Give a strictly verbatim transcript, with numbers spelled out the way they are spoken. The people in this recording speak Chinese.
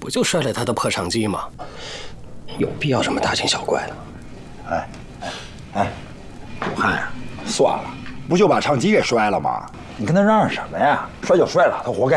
不就摔了他的破唱机吗？有必要这么大惊小怪的？ 哎哎哎，武汉呀，算了，不就把唱机给摔了吗？你跟他嚷嚷什么呀？摔就摔了，他活该。